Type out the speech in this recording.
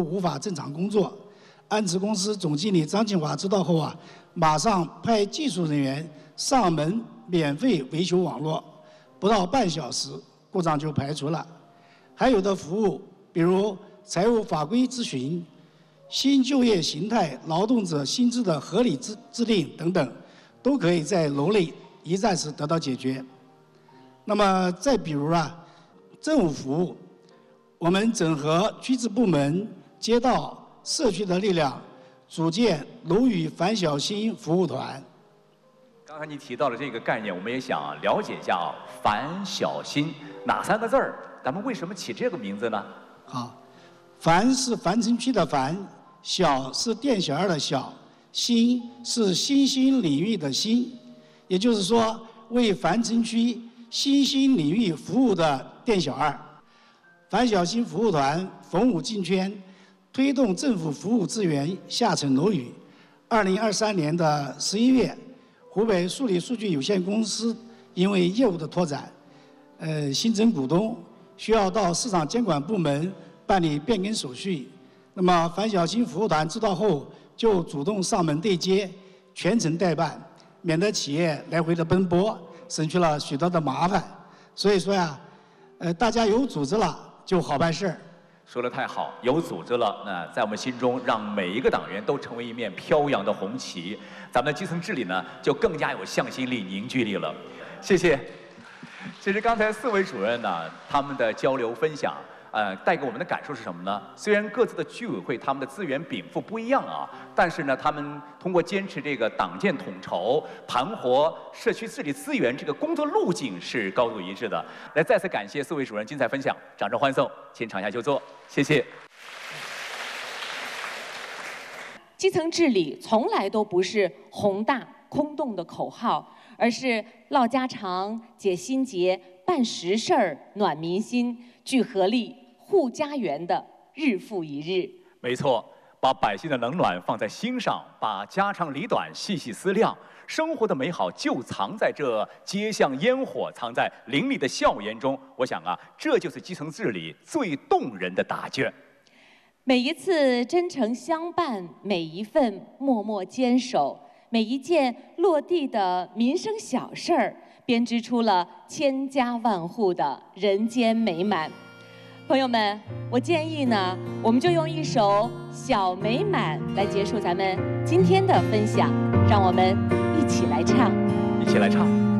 无法正常工作。安驰公司总经理张庆华知道后啊，马上派技术人员上门免费维修网络，不到半小时故障就排除了。还有的服务，比如财务法规咨询、新就业形态、劳动者薪资的合理制定等等，都可以在楼内一站式得到解决。那么再比如政务服务，我们整合区直部门、街道、社区的力量，组建楼宇反小心服务团。 刚才你提到了这个概念，我们也想了解一下反小心哪3个字儿？咱们为什么起这个名字呢？ 好，繁是繁城区的繁，小是店小二的小，新是新兴领域的新，也就是说，为繁城区新兴领域服务的店小二。反小心服务团逢五进圈，推动政府服务资源下沉楼宇。2023年的11月，湖北数理数据有限公司因为业务的拓展，新增股东，需要到市场监管部门办理变更手续。那么反小心服务团知道后，就主动上门对接，全程代办，免得企业来回的奔波，省去了许多的麻烦。所以说大家有组织了就好办事儿。 说得太好，有组织了，那在我们心中，让每一个党员都成为一面飘扬的红旗，咱们的基层治理呢，就更加有向心力、凝聚力了。谢谢。其实刚才4位主任呢，他们的交流分享，带给我们的感受是什么呢？虽然各自的居委会他们的资源禀赋不一样但是呢，他们通过坚持这个党建统筹、盘活社区治理资源这个工作路径是高度一致的。来，再次感谢4位主任精彩分享，掌声欢送，请场下就坐，谢谢。 基层治理从来都不是宏大空洞的口号，而是唠家常、解心结、办实事儿、暖民心、聚合力、护家园的日复一日。 没错，把百姓的冷暖放在心上，把家长里短细细思量，生活的美好就藏在这街巷烟火，藏在邻里的笑颜中。我想这就是基层治理最动人的答卷。 每一次真诚相伴，每一份默默坚守，每一件落地的民生小事儿，编织出了千家万户的人间美满。朋友们，我建议呢，我们就用一首《小美满》来结束咱们今天的分享，让我们一起来唱。 一起来唱。